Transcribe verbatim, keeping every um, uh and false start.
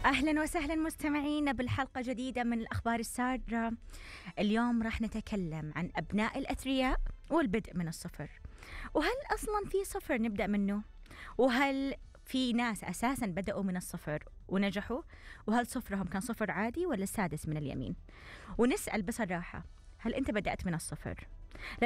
أهلا وسهلا مستمعينا بالحلقة جديدة من الأخبار السارة. اليوم راح نتكلم عن أبناء الأثرياء والبدء من الصفر، وهل أصلا في صفر نبدأ منه؟ وهل في ناس أساسا بدأوا من الصفر ونجحوا؟ وهل صفرهم كان صفر عادي ولا السادس من اليمين؟ ونسأل بصراحة، هل أنت بدأت من الصفر؟